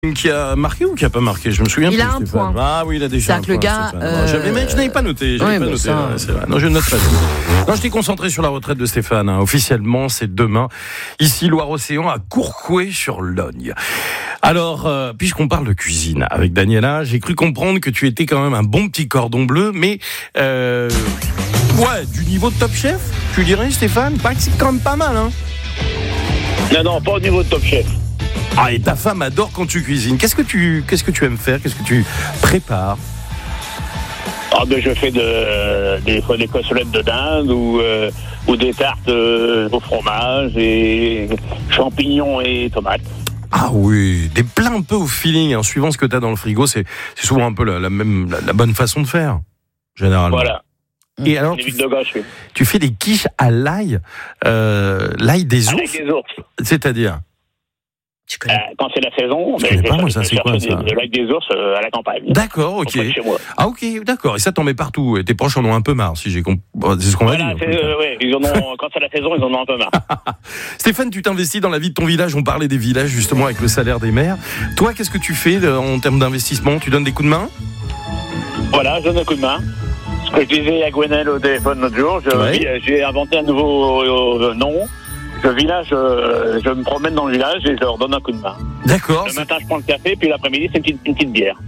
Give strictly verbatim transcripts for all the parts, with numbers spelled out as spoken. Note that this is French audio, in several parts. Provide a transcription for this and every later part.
Qui a marqué ou qui a pas marqué? Je me souviens. Il plus, a un Stéphane. point. Ah oui, il a déjà un C'est-à-dire que point. le gars, euh... J'avais, mais je n'avais pas noté. J'avais oui, pas noté. Ça... Ouais, c'est vrai. Non, je ne note pas. Non, je t'ai concentré sur la retraite de Stéphane. Hein. Officiellement, c'est demain. Ici, Loire-Océan, à Courcouët-sur-Logne. Alors, euh, puisqu'on parle de cuisine avec Daniela, j'ai cru comprendre que tu étais quand même un bon petit cordon bleu, mais euh, ouais, du niveau de Top Chef, tu dirais, Stéphane? Pas que c'est quand même pas mal, hein? Non, non, pas au niveau de Top Chef. Ah, et ta femme adore quand tu cuisines. Qu'est-ce que tu, qu'est-ce que tu aimes faire? Qu'est-ce que tu prépares? Ah, ben, je fais de, des fois des cassolettes de dinde ou, euh, ou des tartes euh, au fromage et champignons et tomates. Ah oui, des plats un peu au feeling, hein, suivant ce que tu as dans le frigo, c'est, c'est souvent un peu la, la même, la, la bonne façon de faire, généralement. Voilà. Et alors, Les tu, huiles de gauche, oui. tu fais des quiches à l'ail, euh, l'ail des ours. Avec des ours. C'est-à-dire? Tu connais. Euh, quand c'est la saison, Je ben, connais je pas, moi, je ça, c'est cherche quoi, des- ça de l'ail des ours euh, à la campagne. D'accord, ok. Auprès de chez moi. Ah ok, d'accord. Et ça t'en mets partout. Et tes proches en ont un peu marre, si j'ai compris. C'est ce qu'on va Voilà, dire. c'est, euh, ouais, ils en ont, quand c'est la saison, ils en ont un peu marre. Stéphane, tu t'investis dans la vie de ton village. On parlait des villages justement avec le salaire des maires. Toi, qu'est-ce que tu fais de- en termes d'investissement? Tu donnes des coups de main? Voilà, je donne un coup de main. Ce que je disais à Gwenelle au téléphone l'autre jour, je, Ouais. j'ai inventé un nouveau euh, nom. Je, village, euh, je me promène dans le village et je leur donne un coup de main. D'accord. Le matin, je prends le café, puis l'après-midi, c'est une petite, une petite bière.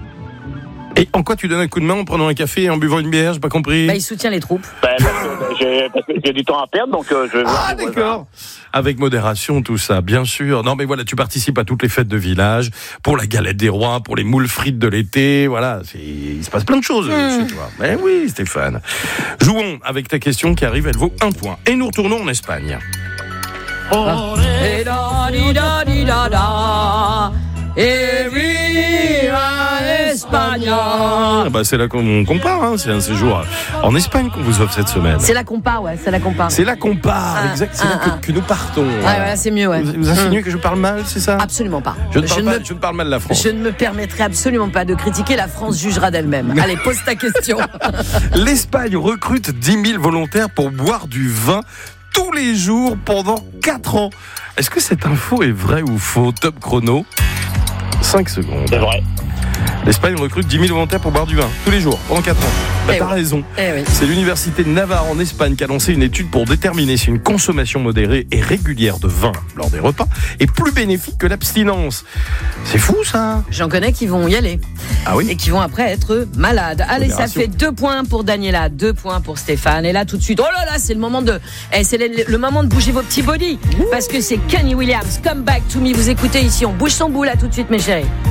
Et en quoi tu donnes un coup de main? En prenant un café et en buvant une bière? J'ai pas compris. Bah, il soutient les troupes. Ben, parce, que, ben, j'ai, parce que j'ai du temps à perdre, donc euh, je vais voir Ah les voisins. d'accord. Avec modération, tout ça, bien sûr. Non mais voilà, tu participes à toutes les fêtes de village, pour la galette des rois, pour les moules frites de l'été, voilà. C'est... Il se passe plein de choses mmh. chez toi. Mais oui, Stéphane. Jouons avec ta question qui arrive, elle vaut un point. Et nous retournons en Espagne. Ah. Et da, di, da, di, da, da. Et viva España. Ah bah c'est là qu'on compare, hein. C'est un séjour en Espagne qu'on vous offre cette semaine. C'est là qu'on part, ouais, c'est là qu'on part. C'est là qu'on part, Ah, exact. C'est ah, là que, ah. que nous partons. Ouais, voilà, c'est mieux, ouais. Vous, vous insinuez Hum. que je parle mal, c'est ça? Absolument pas. Je ne, parle je, pas, ne me, je ne parle mal de la France. je ne me permettrai absolument pas de critiquer. La France jugera d'elle-même. Allez, pose ta question. L'Espagne recrute dix mille volontaires pour boire du vin tous les jours pendant quatre ans. Est-ce que cette info est vraie ou faux? Top chrono. cinq secondes. C'est vrai. L'Espagne recrute dix mille volontaires pour boire du vin tous les jours pendant quatre ans. Bah, Eh t'as oui. raison. Eh oui. C'est l'université de Navarre en Espagne qui a lancé une étude pour déterminer si une consommation modérée et régulière de vin lors des repas est plus bénéfique que l'abstinence. C'est fou ça. J'en connais qui vont y aller. Ah oui. Et qui vont après être malades. Allez, ça Modération. fait deux points pour Daniela, deux points pour Stéphane. Et là, tout de suite, oh là là, c'est le moment de, eh, c'est le, le moment de bouger vos petits bodys. Parce que c'est Kenny Williams, Come Back to Me. Vous écoutez ici, on bouge son bout là tout de suite, mes chéris.